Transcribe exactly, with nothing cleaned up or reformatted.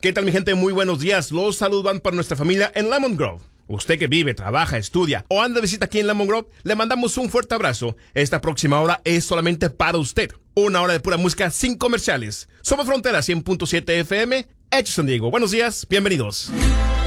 ¿Qué tal, mi gente? Muy buenos días. Los saludos van para nuestra familia en Lemon Grove. Usted que vive, trabaja, estudia o anda de visita aquí en Lemon Grove, le mandamos un fuerte abrazo. Esta próxima hora es solamente para usted. Una hora de pura música sin comerciales. Somos Frontera cien punto siete F M, Hecho San Diego. Buenos días, bienvenidos.